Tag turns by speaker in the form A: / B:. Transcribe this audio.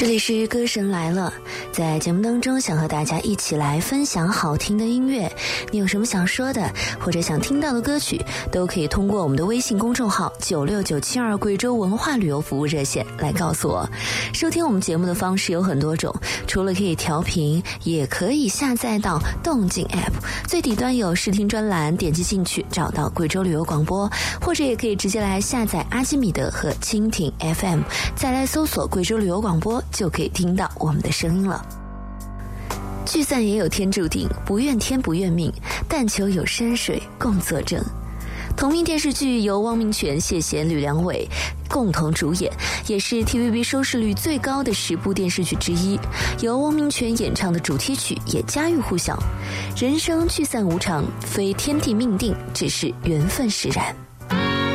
A: 这里是歌神来了，在节目当中想和大家一起来分享好听的音乐，你有什么想说的或者想听到的歌曲，都可以通过我们的微信公众号96972贵州文化旅游服务热线来告诉我。收听我们节目的方式有很多种，除了可以调频，也可以下载到动静 App， 最底端有试听专栏，点击进去找到贵州旅游广播，或者也可以直接来下载阿基米德和蜻蜓 FM， 再来搜索贵州旅游广播，就可以听到我们的声音了。聚散也有天注定，不怨天不怨命，但求有山水共作证。同名电视剧由汪明荃、谢贤、吕良伟共同主演，也是 TVB 收视率最高的10部电视剧之一。由汪明荃演唱的主题曲也家喻户晓。人生聚散无常，非天地命定，只是缘分使然。